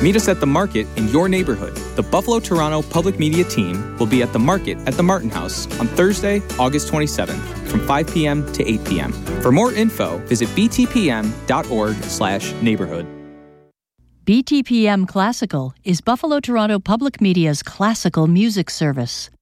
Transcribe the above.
Meet us at the market in your neighborhood. The Buffalo Toronto Public Media team will be at the market at the Martin House on Thursday, August 27th from 5 p.m. to 8 p.m. For more info, visit btpm.org/neighborhood. BTPM Classical is Buffalo Toronto Public Media's classical music service.